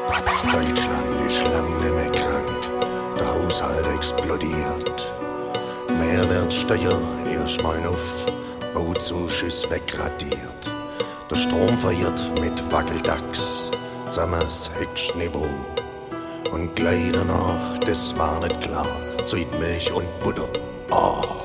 Deutschland ist lang nicht mehr krank, der Haushalt explodiert. Mehrwertsteuer erstmal auf, Bauzuschuss wegradiert. Der Strom verirrt mit Wackeldachs, zusammen das Höchstniveau. Und gleich danach, das war nicht klar, Zeit Milch und Butter. Ah.